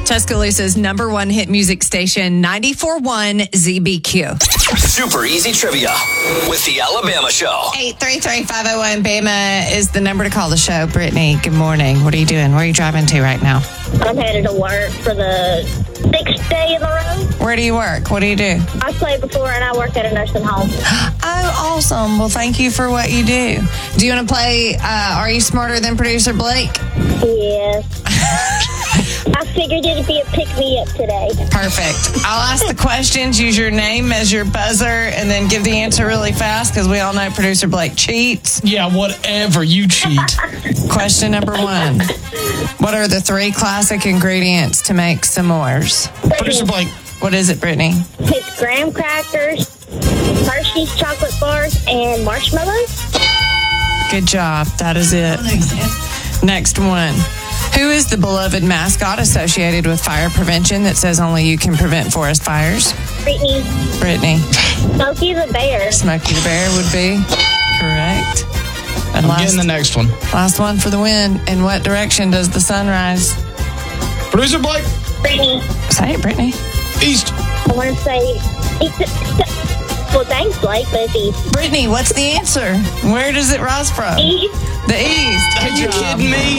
Tuscaloosa's number one hit music station, 94.1 ZBQ. Super easy trivia with the Alabama Show. 833-501 Bama is the number to call the show. Brittany, good morning. What are you doing? Where are you driving to right now? I'm headed to work for the 6th day in a row. Where do you work? What do you do? I played before and I work at a nursing home. Oh, awesome. Well, thank you for what you do. Do you want to play Are You Smarter Than Producer Blake? Yes. I figured it'd be a pick-me-up today. Perfect. I'll ask the questions, use your name as your buzzer, and then give the answer really fast because we all know Producer Blake cheats. Yeah, whatever. You cheat. Question number 1. What are the 3 classic ingredients to make s'mores? Producer Blake. What is it, Brittany? It's graham crackers, Hershey's chocolate bars, and marshmallows. Good job. That is it. Next one. Who is the beloved mascot associated with fire prevention that says only you can prevent forest fires? Brittany. Smokey the Bear. Smokey the Bear would be correct. And I'm getting the next one. Last one for the win. In what direction does the sun rise? Producer Blake. Brittany. Say it, Brittany. East. I want to say... Well, thanks, Blake, but it's east. Brittany, what's the answer? Where does it rise from? East. The east. Are you kidding me?